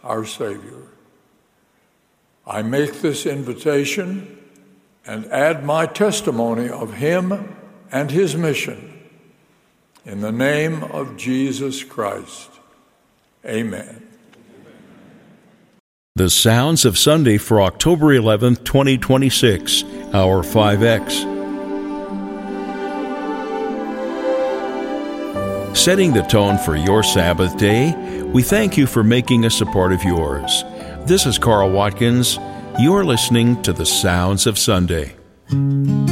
our Savior. I make this invitation and add my testimony of him and his mission. In the name of Jesus Christ, amen. The Sounds of Sunday for October 11th, 2026, Hour 5X. Setting the tone for your Sabbath day, we thank you for making us a part of yours. This is Carl Watkins. You're listening to The Sounds of Sunday.